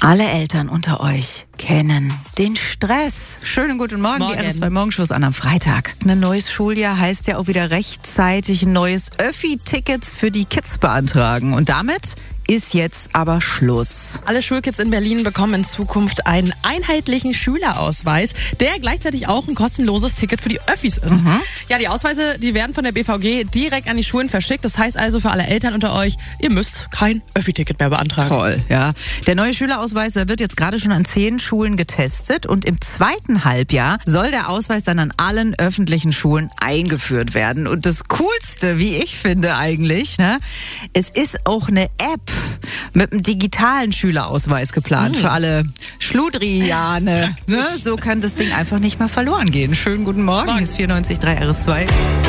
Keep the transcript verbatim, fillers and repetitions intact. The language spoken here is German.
Alle Eltern unter euch kennen den Stress. Schönen guten Morgen, Morgen. die R S zwei Morgenshows an am Freitag. Ein neues Schuljahr heißt ja auch wieder rechtzeitig ein neues Öffi-Tickets für die Kids beantragen. Und damit ist jetzt aber Schluss. Alle Schulkids in Berlin bekommen in Zukunft einen einheitlichen Schülerausweis, der gleichzeitig auch ein kostenloses Ticket für die Öffis ist. Mhm. Ja, die Ausweise, die werden von der B V G direkt an die Schulen verschickt. Das heißt also für alle Eltern unter euch, ihr müsst kein Öffi-Ticket mehr beantragen. Toll, ja. Der neue Schülerausweis, der wird jetzt gerade schon an zehn Schulen getestet und im zweiten Halbjahr soll der Ausweis dann an allen öffentlichen Schulen eingeführt werden. Und das Coolste, wie ich finde eigentlich, ne, es ist auch eine App mit einem digitalen Schülerausweis geplant Mhm. für alle Schludriane. Ne? So kann das Ding einfach nicht mal verloren gehen. Schönen guten Morgen, Morgen. hier ist vierundneunzig Komma drei R S zwei.